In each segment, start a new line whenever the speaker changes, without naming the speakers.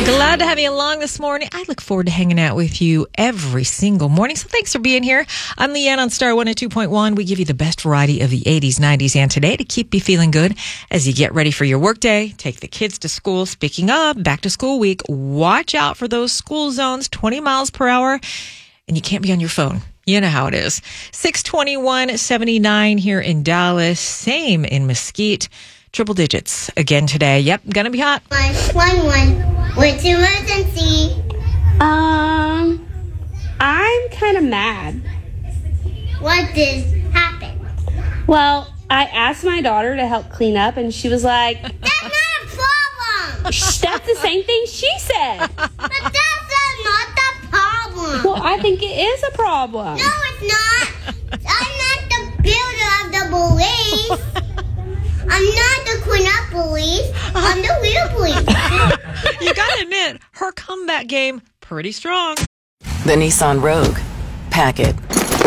Glad to have you along this morning. I look forward to hanging out with you every single morning. So thanks for being here. I'm Leanne on Star 102.1. We give you the best variety of the 80s, 90s, and today to keep you feeling good as you get ready for your workday, take the kids to school. Speaking of back to school week, watch out for those school zones, 20 miles per hour, and you can't be on your phone. You know how it is. 621-79 here in Dallas. Same in Mesquite. Triple digits again today. Yep, gonna be hot.
111. What's the emergency?
I'm kind of mad.
What did happen?
Well, I asked my daughter to help clean up, and she was like,
That's not a problem.
that's the same thing she said.
But that's not the problem.
Well, I think it is a problem.
No, it's not. I'm not the builder of the police. I'm not the Queen of Police. I'm the real police.
You gotta admit, her comeback game, pretty strong.
The Nissan Rogue. Pack it.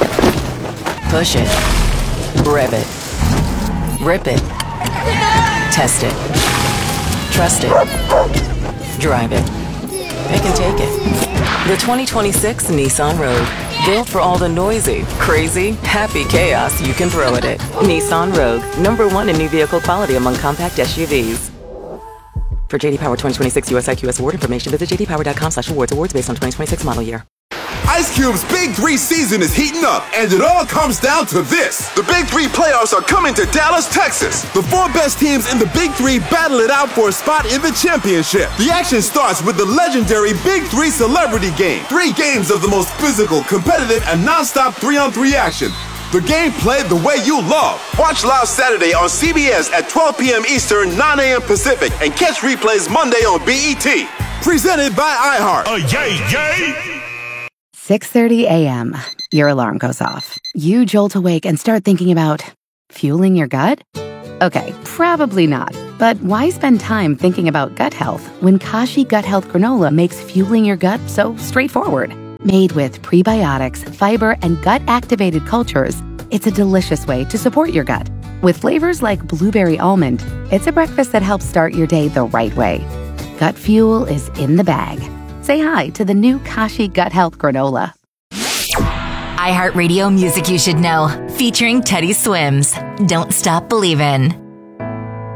Push it. Rev it. Rip it. Test it. Trust it. Drive it. Pick and take it. The 2026 Nissan Rogue. Built for all the noisy, crazy, happy chaos you can throw at it. Nissan Rogue. #1 in new vehicle quality among compact SUVs. For J.D. Power 2026 US IQS award information, visit jdpower.com/awards. Awards based on 2026 model year.
Ice Cube's Big 3 season is heating up, and it all comes down to this. The Big 3 playoffs are coming to Dallas, Texas. The 4 best teams in the Big 3 battle it out for a spot in the championship. The action starts with the legendary Big 3 Celebrity Game. 3 games of the most physical, competitive, and non-stop 3-on-3 action. The game played the way you love. Watch live Saturday on CBS at 12 p.m. Eastern, 9 a.m. Pacific, and catch replays Monday on BET. Presented by iHeart.
Yay!
6:30 a.m. Your alarm goes off. You jolt awake and start thinking about fueling your gut? Okay, probably not. But why spend time thinking about gut health when Kashi Gut Health Granola makes fueling your gut so straightforward? Made with prebiotics, fiber, and gut-activated cultures, it's a delicious way to support your gut. With flavors like blueberry almond, it's a breakfast that helps start your day the right way. Gut fuel is in the bag. Say hi to the new Kashi Gut Health Granola.
iHeartRadio Music You Should Know, featuring Teddy Swims. Don't Stop Believin'.